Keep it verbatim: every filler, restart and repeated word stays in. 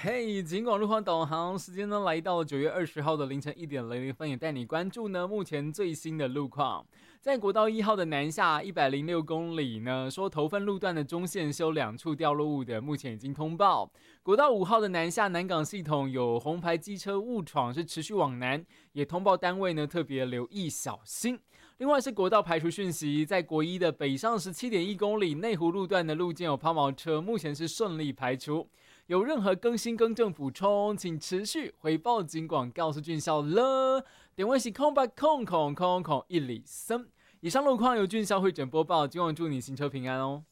嘿，警广路况导航时间呢，来到了九月二十号的凌晨一点零零分，也带你关注呢目前最新的路况。在国道一号的南下一百零六公里呢，说头份路段的中线修两处掉落物的，目前已经通报。国道五号的南下南港系统有红牌机车误闯，是持续往南，也通报单位呢特别留意小心。另外是国道排除讯息，在国一的北上十七点一公里内湖路段的路肩有抛锚车，目前是顺利排除。有任何更新更正补充，请持续回报警广告诉俊孝了。点位是空白空空空空一里森。以上路况由俊孝会诊播报，今晚祝你行车平安哦。